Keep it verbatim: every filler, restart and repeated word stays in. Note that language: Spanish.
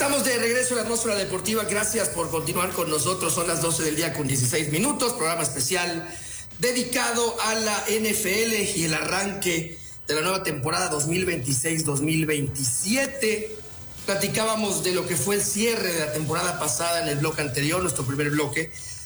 Estamos de regreso a la atmósfera deportiva. Gracias por continuar con nosotros. Son las doce del día con dieciséis minutos. Programa especial dedicado a la N F L y el arranque de la nueva temporada dos mil veintiséis dos mil veintisiete. Platicábamos de lo que fue el cierre de la temporada pasada en el bloque anterior, nuestro primer bloque,